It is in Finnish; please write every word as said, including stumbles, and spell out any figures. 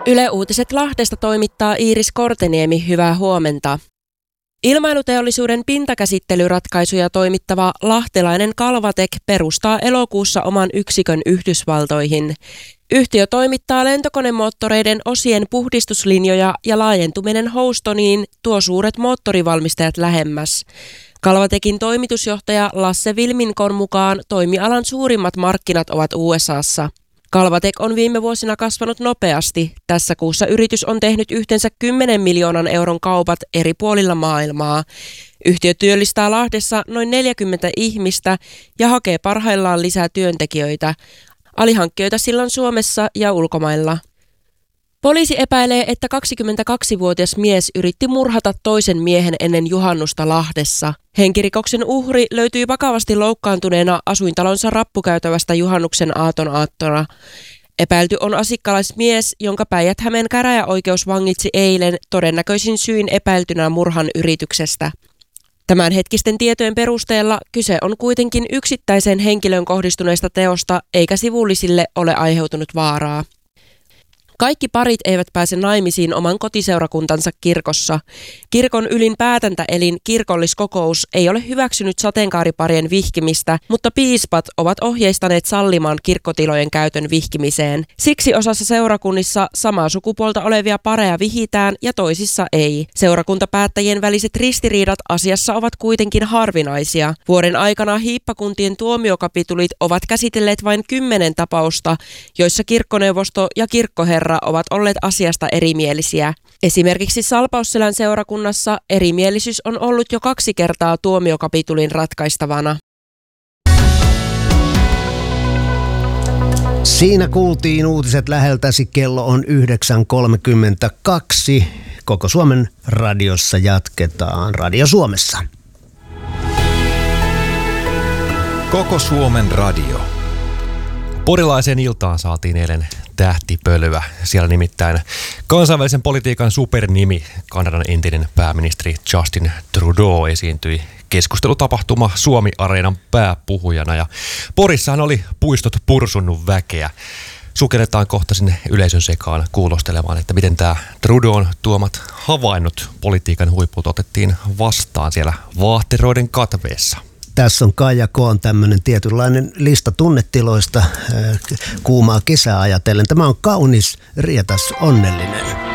Yle Uutiset Lahdesta toimittaa Iiris Korteniemi, hyvää huomenta. Ilmailuteollisuuden pintakäsittelyratkaisuja toimittava lahtelainen Kalvatek perustaa elokuussa oman yksikön Yhdysvaltoihin. Yhtiö toimittaa lentokonemoottoreiden osien puhdistuslinjoja ja laajentuminen Houstoniin tuo suuret moottorivalmistajat lähemmäs. Kalvatekin toimitusjohtaja Lasse Vilminkon mukaan toimialan suurimmat markkinat ovat U S A:ssa. Kalvatek on viime vuosina kasvanut nopeasti. Tässä kuussa yritys on tehnyt yhteensä kymmenen miljoonan euron kaupat eri puolilla maailmaa. Yhtiö työllistää Lahdessa noin neljäkymmentä ihmistä ja hakee parhaillaan lisää työntekijöitä. Alihankkijoita sillä on Suomessa ja ulkomailla. Poliisi epäilee, että kaksikymmentäkaksivuotias mies yritti murhata toisen miehen ennen juhannusta Lahdessa. Henkirikoksen uhri löytyi vakavasti loukkaantuneena asuintalonsa rappukäytävästä juhannuksen aaton aattona. Epäilty on asikkalaismies, jonka Päijät-Hämeen käräjäoikeus vangitsi eilen todennäköisin syin epäiltynä murhan yrityksestä. Tämänhetkisten tietojen perusteella kyse on kuitenkin yksittäiseen henkilön kohdistuneesta teosta, eikä sivullisille ole aiheutunut vaaraa. Kaikki parit eivät pääse naimisiin oman kotiseurakuntansa kirkossa. Kirkon ylin päätäntäelin kirkolliskokous ei ole hyväksynyt sateenkaariparien vihkimistä, mutta piispat ovat ohjeistaneet sallimaan kirkkotilojen käytön vihkimiseen. Siksi osassa seurakunnissa samaa sukupuolta olevia pareja vihitään ja toisissa ei. Seurakuntapäättäjien väliset ristiriidat asiassa ovat kuitenkin harvinaisia. Vuoden aikana hiippakuntien tuomiokapitulit ovat käsitelleet vain kymmenen tapausta, joissa kirkkoneuvosto ja kirkkoherra ovat olleet asiasta erimielisiä. Esimerkiksi Salpausselän seurakunnassa erimielisyys on ollut jo kaksi kertaa tuomiokapitulin ratkaistavana. Siinä kuultiin uutiset läheltäsi, kello on yhdeksän kolmekymmentäkaksi. Koko Suomen radiossa jatketaan Radio Suomessa. Koko Suomen radio. Porilaiseen iltaan saatiin eilen tähtipölyä. Siellä nimittäin kansainvälisen politiikan supernimi, Kanadan entinen pääministeri Justin Trudeau esiintyi keskustelutapahtuma Suomi-areenan pääpuhujana. Ja Porissahan oli puistot pursunnut väkeä. Sukelletaan kohta sinne yleisön sekaan kuulostelemaan, että miten tämä Trudeaun tuomat havainnot politiikan huiput otettiin vastaan siellä vaahteroiden katveessa. Tässä on Kaija Koon tämmöinen tietynlainen lista tunnetiloista kuumaa kesää ajatellen. Tämä on kaunis, rietas, onnellinen.